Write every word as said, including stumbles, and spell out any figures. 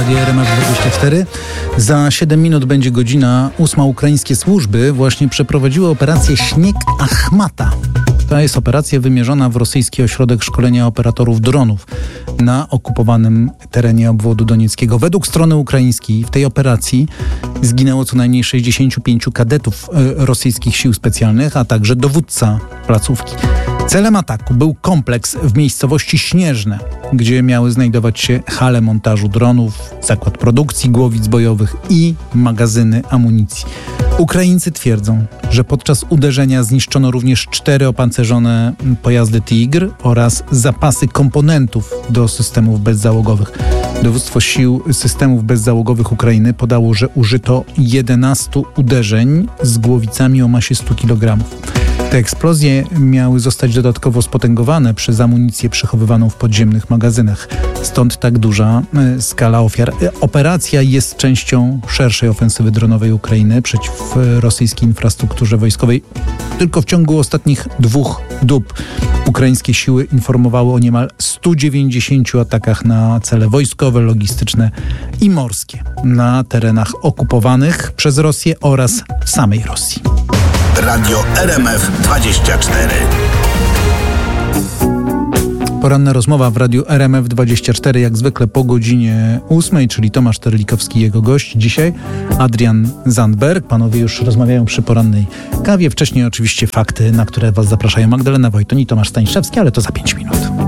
Radia R M F dwadzieścia cztery. Za siedem minut będzie godzina ósma. Ukraińskie służby właśnie przeprowadziły operację Śnieg Achmata. To jest operacja wymierzona w rosyjski ośrodek szkolenia operatorów dronów na okupowanym terenie obwodu donieckiego. Według strony ukraińskiej w tej operacji zginęło co najmniej sześćdziesięciu pięciu kadetów rosyjskich sił specjalnych, a także dowódca placówki. Celem ataku był kompleks w miejscowości Śnieżne, gdzie miały znajdować się hale montażu dronów, zakład produkcji głowic bojowych i magazyny amunicji. Ukraińcy twierdzą, że podczas uderzenia zniszczono również cztery opancerzone pojazdy Tigr oraz zapasy komponentów do systemów bezzałogowych. Dowództwo sił systemów bezzałogowych Ukrainy podało, że użyto jedenastu uderzeń z głowicami o masie stu kilogramów. Te eksplozje miały zostać dodatkowo spotęgowane przez amunicję przechowywaną w podziemnych magazynach. Stąd tak duża y, skala ofiar. Operacja jest częścią szerszej ofensywy dronowej Ukrainy przeciw y, rosyjskiej infrastrukturze wojskowej. Tylko w ciągu ostatnich dwóch dób ukraińskie siły informowały o niemal stu dziewięćdziesięciu atakach na cele wojskowe, logistyczne i morskie na terenach okupowanych przez Rosję oraz samej Rosji. Radio R M F dwadzieścia cztery. Poranna rozmowa w Radiu R M F dwadzieścia cztery, jak zwykle po godzinie ósmej, czyli Tomasz Terlikowski i jego gość. Dzisiaj Adrian Zandberg. Panowie już rozmawiają przy porannej kawie. Wcześniej oczywiście fakty, na które was zapraszają Magdalena Wojton i Tomasz Staniszewski, ale to za pięć minut.